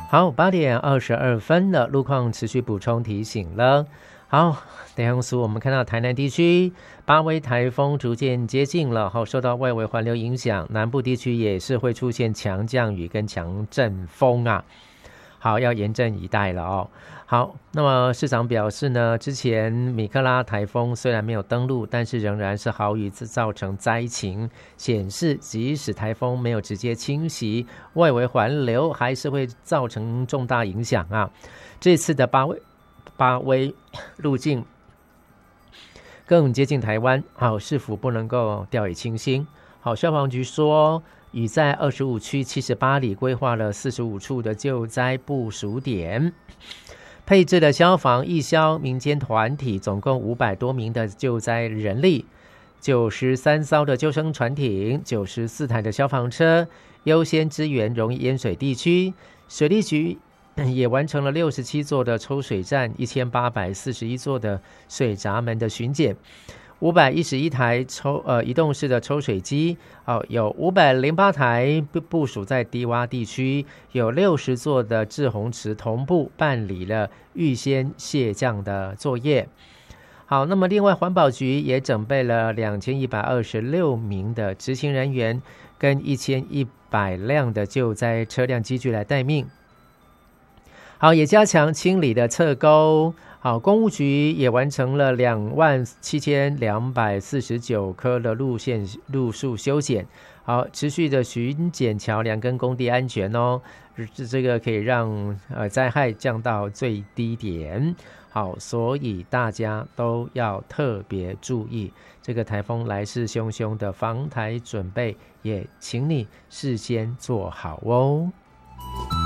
好，8:22了，路况持续补充提醒了。好，等一下我们看到台南地区八威台风逐渐接近了，受到外围环流影响，南部地区也是会出现强降雨跟强阵风啊。好，要严阵以待了哦。好，那么市长表示呢，之前米克拉台风虽然没有登陆，但是仍然是豪雨造成灾情，显示即使台风没有直接侵袭，外围环流还是会造成重大影响啊。这次的八威路径更接近台湾，是否不能够掉以轻心？好，消防局说，已在25区78里规划了45处的救灾部署点，配置了消防、义消、民间团体，总共500多名的救灾人力，93艘的救生船艇，94台的消防车，优先支援容易淹水地区。水利局也完成了67座的抽水站，1841座的水闸门的巡检，511台移动式的抽水机，有508台部署在低洼地区，有60座的滞洪池同步办理了预先卸降的作业。好，那么另外环保局也准备了2126名的执行人员跟1100辆的救灾车辆机具来待命。好，也加强清理的侧沟。好，公务局也完成了27249棵的路树修剪。好，持续的巡检桥梁跟工地安全哦，这个可以让灾害降到最低点。好，所以大家都要特别注意这个台风来势汹汹的防台准备，也请你事先做好哦。